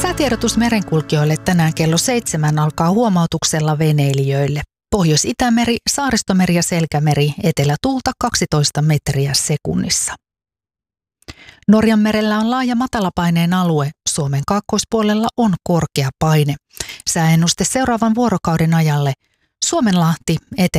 Säätiedotus merenkulkijoille tänään kello 7 alkaa huomautuksella veneilijöille. Pohjois-Itämeri, Saaristomeri ja Selkämeri, etelätuulta 12 metriä sekunnissa. Norjanmerellä on laaja matalapaineen alue, Suomen kaakkoispuolella on korkea paine. Sääennuste seuraavan vuorokauden ajalle: Suomenlahti,